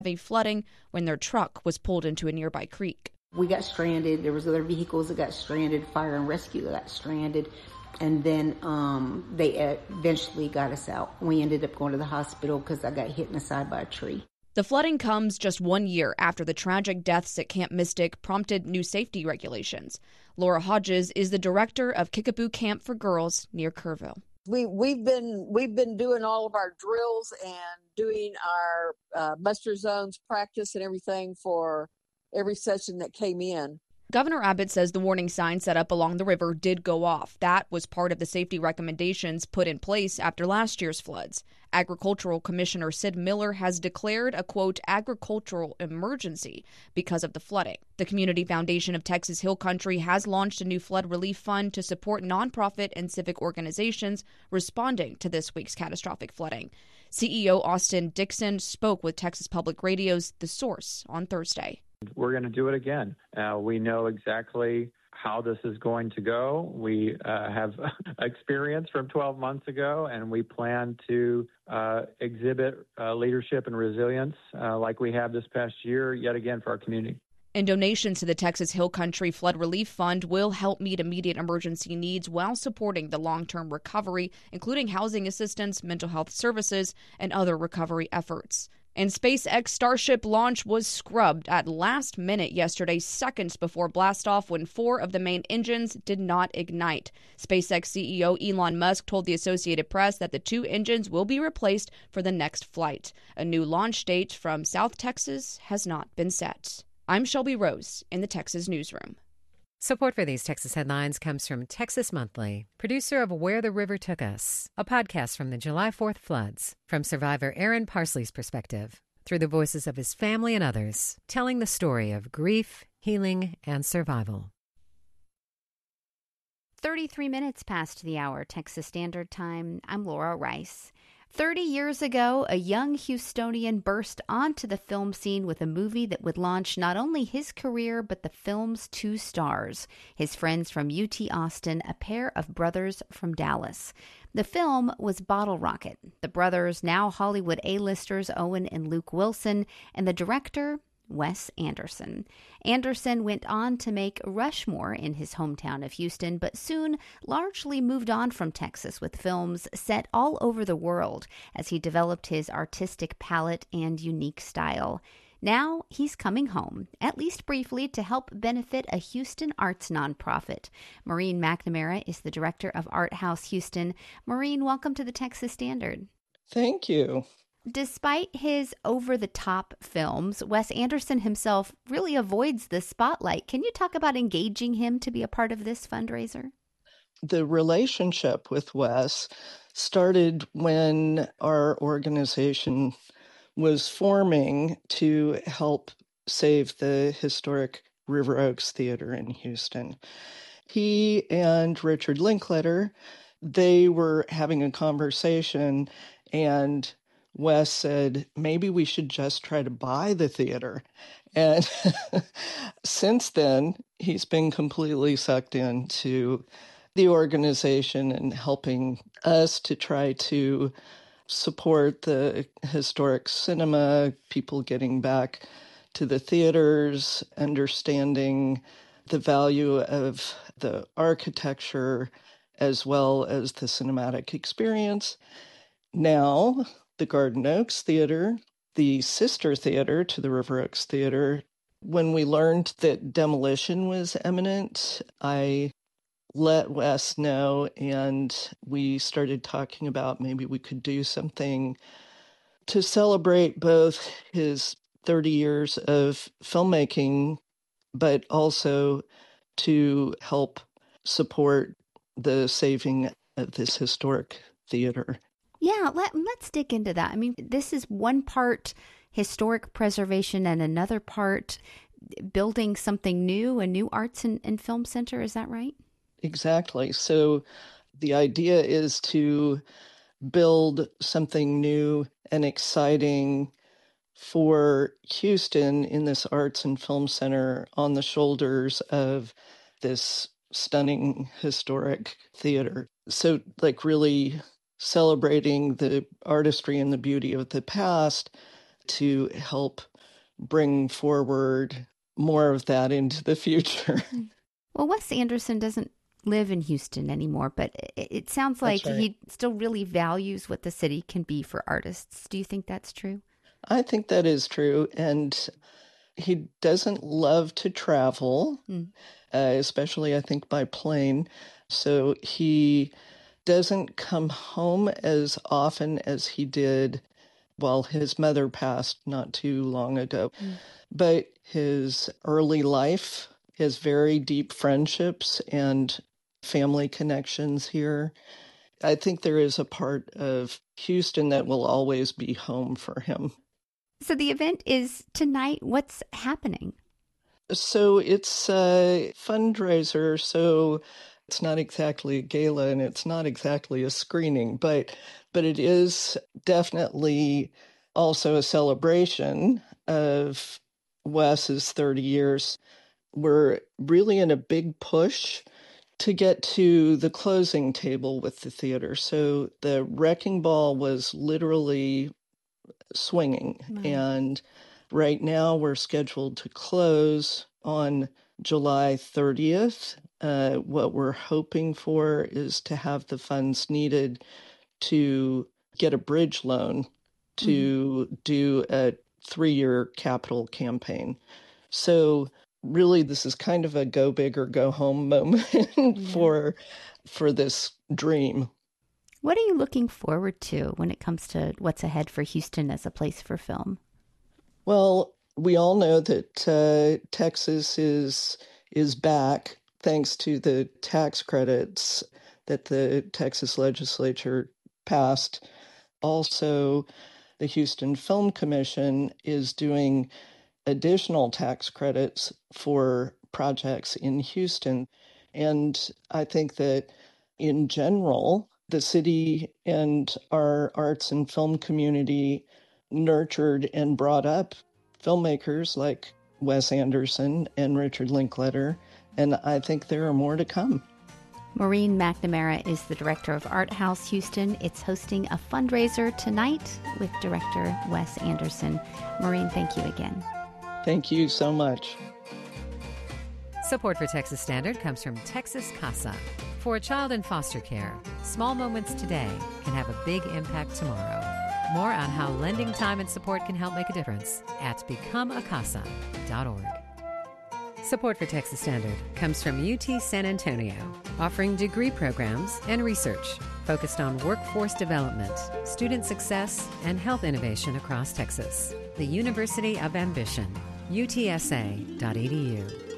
heavy flooding when their truck was pulled into a nearby creek. We got stranded. There was other vehicles that got stranded, fire and rescue that got stranded. And then they eventually got us out. We ended up going to the hospital because I got hit in the side by a tree. The flooding comes just 1 year after the tragic deaths at Camp Mystic prompted new safety regulations. Laura Hodges is the director of Kickapoo Camp for Girls near Kerrville. We've been doing all of our drills and doing our muster zones practice and everything for every session that came in. Governor Abbott says the warning sign set up along the river did go off. That was part of the safety recommendations put in place after last year's floods. Agricultural Commissioner Sid Miller has declared a, quote, agricultural emergency because of the flooding. The Community Foundation of Texas Hill Country has launched a new flood relief fund to support nonprofit and civic organizations responding to this week's catastrophic flooding. CEO Austin Dixon spoke with Texas Public Radio's The Source on Thursday. We're going to do it again. We know exactly how this is going to go. We have experience from 12 months ago, and we plan to exhibit leadership and resilience like we have this past year, yet again, for our community. And donations to the Texas Hill Country Flood Relief Fund will help meet immediate emergency needs while supporting the long-term recovery, including housing assistance, mental health services, and other recovery efforts. And SpaceX Starship launch was scrubbed at last minute yesterday, seconds before blastoff, when 4 of the main engines did not ignite. SpaceX CEO Elon Musk told the Associated Press that the 2 engines will be replaced for the next flight. A new launch date from South Texas has not been set. I'm Shelby Rose in the Texas Newsroom. Support for these Texas headlines comes from Texas Monthly, producer of Where the River Took Us, a podcast from the July 4th floods, from survivor Aaron Parsley's perspective, through the voices of his family and others, telling the story of grief, healing, and survival. 33 minutes past the hour, Texas Standard Time. I'm Laura Rice. 30 years ago, a young Houstonian burst onto the film scene with a movie that would launch not only his career, but the film's 2 stars, his friends from UT Austin, a pair of brothers from Dallas. The film was Bottle Rocket. The brothers, now Hollywood A-listers Owen and Luke Wilson, and the director, Wes Anderson. Anderson went on to make Rushmore in his hometown of Houston, but soon largely moved on from Texas with films set all over the world as he developed his artistic palette and unique style. Now he's coming home, at least briefly, to help benefit a Houston arts nonprofit. Maureen McNamara is the director of Art House Houston. Maureen, welcome to the Texas Standard. Thank you. Despite his over-the-top films, Wes Anderson himself really avoids the spotlight. Can you talk about engaging him to be a part of this fundraiser? The relationship with Wes started when our organization was forming to help save the historic River Oaks Theater in Houston. He and Richard Linklater, they were having a conversation, and Wes said, maybe we should just try to buy the theater. And since then, he's been completely sucked into the organization and helping us to try to support the historic cinema, people getting back to the theaters, understanding the value of the architecture as well as the cinematic experience. Now, the Garden Oaks Theater, the sister theater to the River Oaks Theater. When we learned that demolition was imminent, I let Wes know, and we started talking about maybe we could do something to celebrate both his 30 years of filmmaking, but also to help support the saving of this historic theater. Yeah, let's dig into that. I mean, this is one part historic preservation and another part building something new, a new arts and film center. Is that right? Exactly. So the idea is to build something new and exciting for Houston in this arts and film center on the shoulders of this stunning historic theater. So like really celebrating the artistry and the beauty of the past to help bring forward more of that into the future. Well, Wes Anderson doesn't live in Houston anymore, but it sounds like he still really values what the city can be for artists. Do you think that's true? I think that is true. And he doesn't love to travel, especially, I think, by plane. So he doesn't come home as often as he did while his mother passed not too long ago. But his early life, his very deep friendships and family connections here, I think there is a part of Houston that will always be home for him. So the event is tonight. What's happening? So it's a fundraiser. So it's not exactly a gala and it's not exactly a screening, but it is definitely also a celebration of Wes's 30 years. We're really in a big push to get to the closing table with the theater. So the wrecking ball was literally swinging. And right now we're scheduled to close on July 30th. What we're hoping for is to have the funds needed to get a bridge loan to do a 3-year capital campaign. So really, this is kind of a go big or go home moment for this dream. What are you looking forward to when it comes to what's ahead for Houston as a place for film? Well, we all know that Texas is back thanks to the tax credits that the Texas legislature passed. Also, the Houston Film Commission is doing additional tax credits for projects in Houston. And I think that in general, the city and our arts and film community nurtured and brought up filmmakers like Wes Anderson and Richard Linkletter, and I think there are more to come. Maureen McNamara is the director of Art House Houston. It's hosting a fundraiser tonight with director Wes Anderson. Maureen, thank you again. Thank you so much. Support for Texas Standard comes from Texas Casa. For a child in foster care, small moments today can have a big impact tomorrow. More on how lending time and support can help make a difference at becomeacasa.org. Support for Texas Standard comes from UT San Antonio, offering degree programs and research focused on workforce development, student success, and health innovation across Texas. The University of Ambition, utsa.edu.